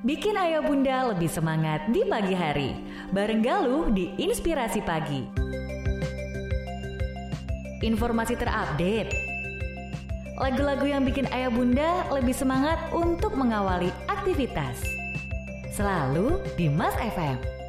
Bikin ayah bunda lebih semangat di pagi hari. Bareng Galuh di Inspirasi Pagi. Informasi terupdate. Lagu-lagu yang bikin ayah bunda lebih semangat untuk mengawali aktivitas. Selalu di Mas FM.